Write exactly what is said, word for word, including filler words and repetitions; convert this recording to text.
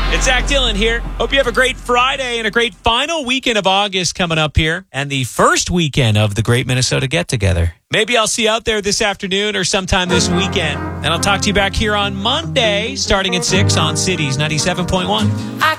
It's Zach Dillon here. Hope you have a great Friday and a great final weekend of August coming up here, and the first weekend of the Great Minnesota Get Together. Maybe I'll see you out there this afternoon or sometime this weekend. And I'll talk to you back here on Monday, starting at six on Cities ninety-seven point one.